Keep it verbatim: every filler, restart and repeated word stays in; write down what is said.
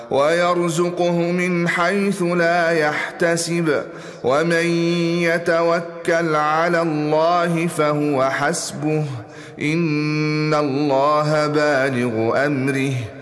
ويرزقه من حيث لا يحتسب ومن يتوكل على الله فهو حسبه إن الله بالغ أمره